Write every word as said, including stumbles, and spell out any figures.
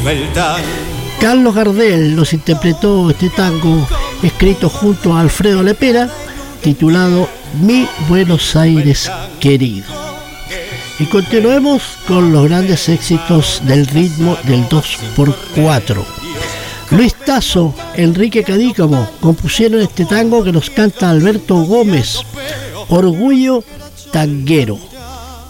Carlos Gardel nos interpretó este tango escrito junto a Alfredo Lepera, titulado Mi Buenos Aires querido. Y continuemos con los grandes éxitos del ritmo del dos por cuatro. Luis Tasso, Enrique Cadícamo compusieron este tango que nos canta Alberto Gómez, Orgullo Tanguero.